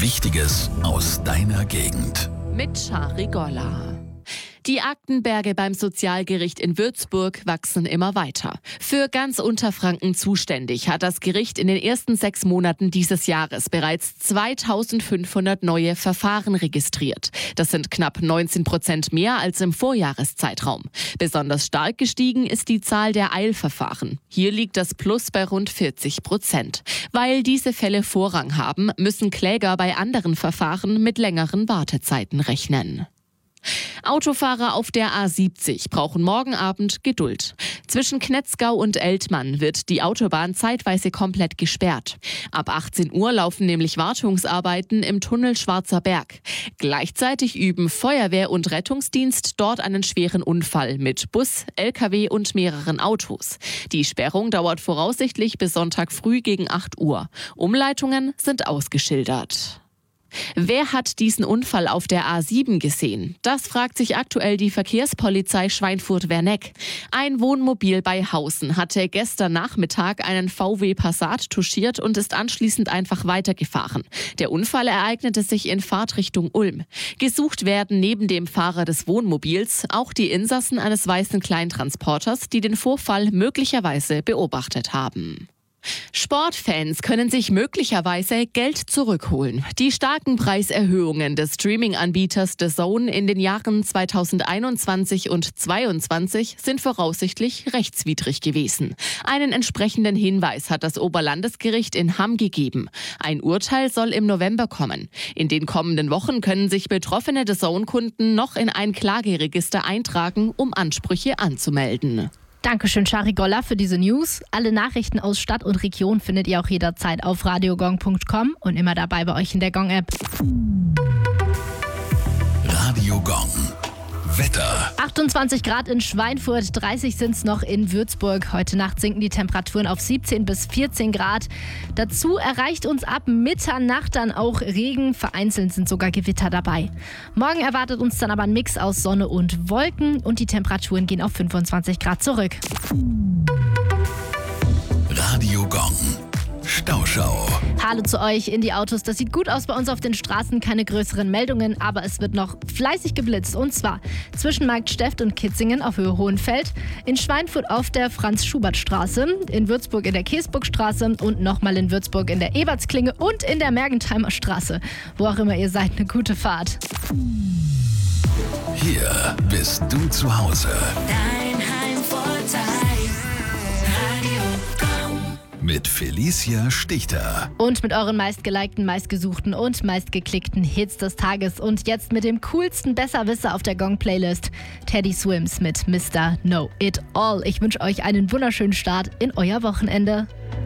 Wichtiges aus deiner Gegend. Mit Shari Golla. Die Aktenberge beim Sozialgericht in Würzburg wachsen immer weiter. Für ganz Unterfranken zuständig hat das Gericht in den ersten 6 Monaten dieses Jahres bereits 2500 neue Verfahren registriert. Das sind knapp 19% mehr als im Vorjahreszeitraum. Besonders stark gestiegen ist die Zahl der Eilverfahren. Hier liegt das Plus bei rund 40%. Weil diese Fälle Vorrang haben, müssen Kläger bei anderen Verfahren mit längeren Wartezeiten rechnen. Autofahrer auf der A70 brauchen morgen Abend Geduld. Zwischen Knetzgau und Eltmann wird die Autobahn zeitweise komplett gesperrt. Ab 18 Uhr laufen nämlich Wartungsarbeiten im Tunnel Schwarzer Berg. Gleichzeitig üben Feuerwehr und Rettungsdienst dort einen schweren Unfall mit Bus, LKW und mehreren Autos. Die Sperrung dauert voraussichtlich bis Sonntag früh gegen 8 Uhr. Umleitungen sind ausgeschildert. Wer hat diesen Unfall auf der A7 gesehen? Das fragt sich aktuell die Verkehrspolizei Schweinfurt-Werneck. Ein Wohnmobil bei Hausen hatte gestern Nachmittag einen VW Passat touchiert und ist anschließend einfach weitergefahren. Der Unfall ereignete sich in Fahrtrichtung Ulm. Gesucht werden neben dem Fahrer des Wohnmobils auch die Insassen eines weißen Kleintransporters, die den Vorfall möglicherweise beobachtet haben. Sportfans können sich möglicherweise Geld zurückholen. Die starken Preiserhöhungen des Streaming-Anbieters DAZN in den Jahren 2021 und 2022 sind voraussichtlich rechtswidrig gewesen. Einen entsprechenden Hinweis hat das Oberlandesgericht in Hamm gegeben. Ein Urteil soll im November kommen. In den kommenden Wochen können sich betroffene DAZN-Kunden noch in ein Klageregister eintragen, um Ansprüche anzumelden. Dankeschön, Shari Golla, für diese News. Alle Nachrichten aus Stadt und Region findet ihr auch jederzeit auf radiogong.com und immer dabei bei euch in der Gong-App. Radio Gong. Wetter. 28 Grad in Schweinfurt, 30 sind es noch in Würzburg. Heute Nacht sinken die Temperaturen auf 17 bis 14 Grad. Dazu erreicht uns ab Mitternacht dann auch Regen. Vereinzelt sind sogar Gewitter dabei. Morgen erwartet uns dann aber ein Mix aus Sonne und Wolken und die Temperaturen gehen auf 25 Grad zurück. Radio Gong. Stauschau. Hallo zu euch in die Autos. Das sieht gut aus bei uns auf den Straßen. Keine größeren Meldungen, aber es wird noch fleißig geblitzt. Und zwar zwischen Markt Steft und Kitzingen auf Höhe Hohenfeld, in Schweinfurt auf der Franz-Schubert-Straße, in Würzburg in der Käsburgstraße und nochmal in Würzburg in der Ebertsklinge und in der Mergentheimer Straße. Wo auch immer ihr seid, eine gute Fahrt. Hier bist du zu Hause. Dein Heimvorteil. Radio Gong. Mit Felicia Stichter. Und mit euren meistgelikten, meistgesuchten und meistgeklickten Hits des Tages. Und jetzt mit dem coolsten Besserwisser auf der Gong-Playlist. Teddy Swims mit Mr. Know It All. Ich wünsche euch einen wunderschönen Start in euer Wochenende.